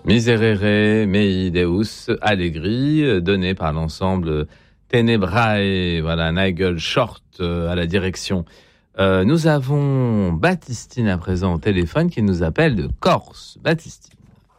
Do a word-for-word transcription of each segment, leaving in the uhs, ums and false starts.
Miserere mei Deus Allegri, donné par l'ensemble Tenebrae, voilà, Nigel Short à la direction. Euh, nous avons Baptistine à présent au téléphone qui nous appelle de Corse. Baptistine.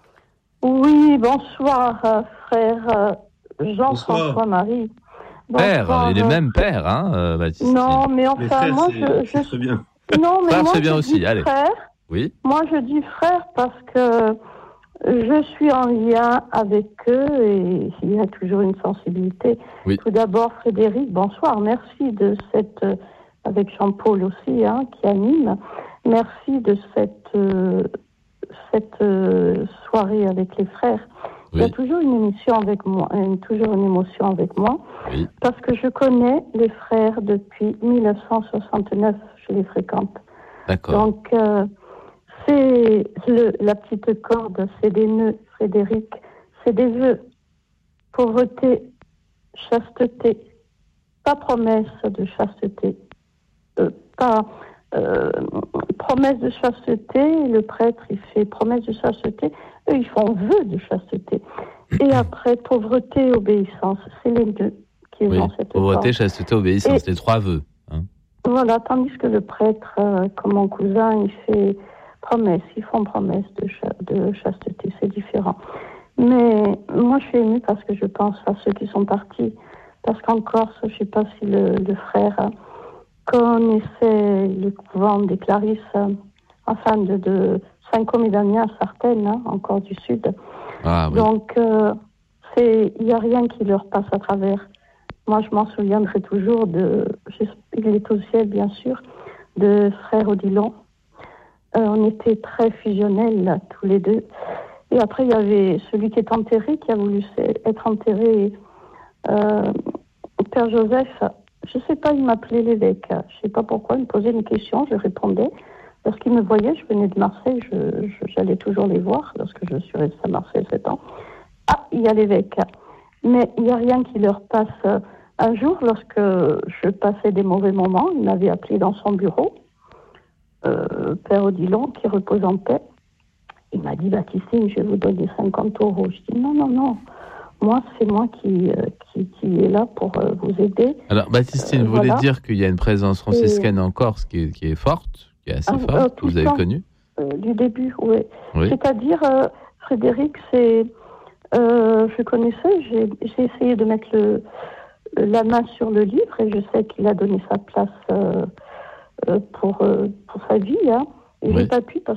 Oui, bonsoir, euh, frère euh, Jean-François Marie. Père, Bonsoir, il est euh, même père, hein, euh, Baptistine. Non, mais enfin, frères, moi, c'est, je, c'est je très bien. Non, mais Frère, moi, c'est bien je aussi, dis allez. frère. Oui. Moi, je dis frère parce que je suis en lien avec eux et il y a toujours une sensibilité. Oui. Tout d'abord, Frédéric, bonsoir. Merci de cette, euh, avec Jean-Paul aussi, hein, qui anime. Merci de cette, euh, cette euh, soirée avec les frères. Oui. Il y a toujours une émission avec moi, une, toujours une émotion avec moi, Oui. parce que je connais les frères depuis dix-neuf cent soixante-neuf, je les fréquente. D'accord. Donc, euh, c'est le, la petite corde, c'est des nœuds, Frédéric, c'est des vœux, pauvreté, chasteté, pas promesse de chasteté, euh, pas euh, promesse de chasteté, le prêtre il fait promesse de chasteté, eux ils font vœu de chasteté. Et après, pauvreté, obéissance, c'est les deux qui Oui. ont cette Pauvreté, corde. chasteté, obéissance, Et- les trois vœux. Hein. Voilà, tandis que le prêtre, euh, comme mon cousin, il fait promesse, ils font promesse de, cha- de chasteté, c'est différent. Mais moi, je suis émue parce que je pense à ceux qui sont partis. Parce qu'en Corse, je ne sais pas si le, le frère euh, connaissait le couvent des Clarisses, euh, enfin de, de Saint-Comidania, Sartène, hein, encore du Sud. Ah oui. Donc, euh, c'est, il n'y a rien qui leur passe à travers. Moi, je m'en souviendrai toujours de, il est au ciel, bien sûr, de frère Odilon. Euh, on était très fusionnels, là, tous les deux. Et après, il y avait celui qui est enterré, qui a voulu être enterré, euh, Père Joseph. Je ne sais pas, il m'appelait l'évêque. Je ne sais pas pourquoi, il me posait une question, je répondais. Lorsqu'il me voyait, je venais de Marseille, je, je, j'allais toujours les voir, lorsque je suis restée à Marseille sept ans. Ah, il y a l'évêque. Mais il n'y a rien qui leur passe. Un jour, lorsque je passais des mauvais moments, il m'avait appelé dans son bureau, euh, Père Odilon, qui repose en paix. Il m'a dit, Baptistine, je vais vous donner cinquante euros. Je dis, non, non, non. Moi, c'est moi qui, euh, qui, qui est là pour euh, vous aider. Alors, Baptistine, Euh, vous voulez voilà. dire qu'il y a une présence franciscaine en Corse qui est, qui est forte, qui est assez Ah, forte, euh, que tout vous le avez temps. connue? Euh, du début, oui. Oui. C'est-à-dire, euh, Frédéric, c'est... Euh, je connaissais, j'ai, j'ai essayé de mettre le, la main sur le livre et je sais qu'il a donné sa place euh, euh, pour, euh, pour sa vie. Hein. Et Oui. j'ai pas pu parce